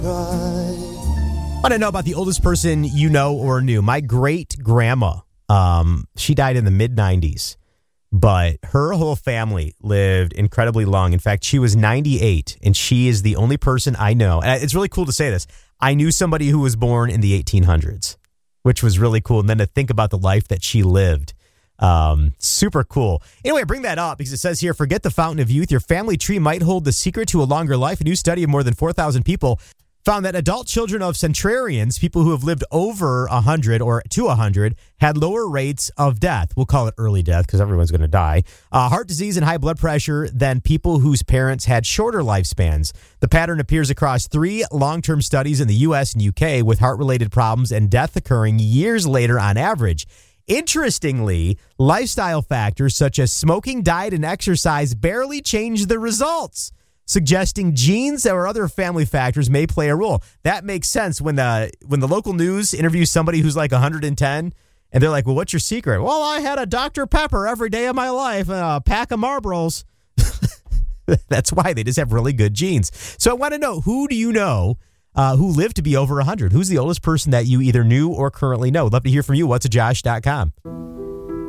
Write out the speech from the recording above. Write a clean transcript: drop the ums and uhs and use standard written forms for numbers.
I want to know about the oldest person you know or knew. My great-grandma, she died in the mid-90s, but her whole family lived incredibly long. In fact, she was 98, and she is the only person I know. And it's really cool to say this. I knew somebody who was born in the 1800s, which was really cool. And then to think about the life that she lived. Super cool. Anyway, I bring that up because it says here, forget the fountain of youth. Your family tree might hold the secret to a longer life. A new study of more than 4,000 people found that adult children of centenarians, people who have lived over 100 or to 100, had lower rates of death. We'll call it early death because everyone's going to die. Heart disease and high blood pressure than people whose parents had shorter lifespans. The pattern appears across 3 long-term studies in the U.S. and U.K. with heart-related problems and death occurring years later on average. Interestingly, lifestyle factors such as smoking, diet, and exercise barely change the results, suggesting genes or other family factors may play a role. That makes sense when the local news interviews somebody who's like 110 and they're like, well, what's your secret? Well, I had a Dr. Pepper every day of my life and a pack of Marlboros. That's why they just have really good genes. So I want to know, who do you know who lived to be over 100? Who's the oldest person that you either knew or currently know? Love to hear from you. What's a Josh.com.